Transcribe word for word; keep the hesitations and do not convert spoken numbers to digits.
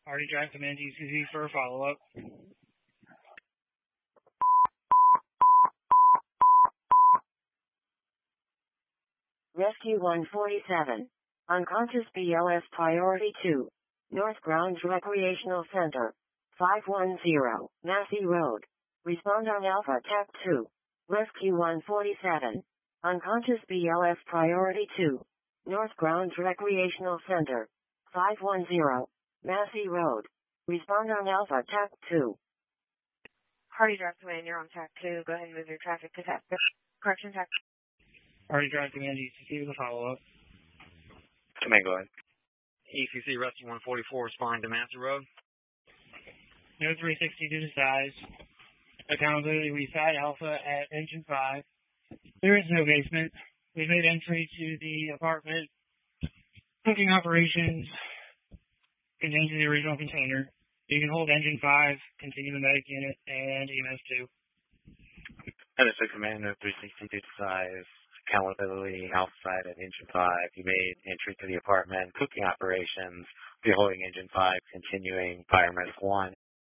Already Drive Command E C C for a follow-up. Rescue one forty-seven. Unconscious B L S Priority two. North Grounds Recreational Center. five one zero, Massey Road. Respond on Alpha T A C two. Rescue one forty-seven. Unconscious B L S Priority two. North Grounds Recreational Center. five one zero, Massey Road. Respond on Alpha T A C two. Hardy Drive Command, you're on T A C two. Go ahead and move your traffic to T A C. Correction, T A C. Already Drive Command E C C with a follow-up. Command, go ahead. E C C Rescue one forty-four, responding to Massey Road. No three sixty due to size. Accountability, we side Alpha at engine five. There is no basement. We've made entry to the apartment. Cooking operations contained to the original container. You can hold engine five, continue the medic unit, and E M S two. Understood, Command. No three sixty due to size. Accountability outside at engine five. You made entry to the apartment. Cooking operations. We're holding engine five, continuing fire medic one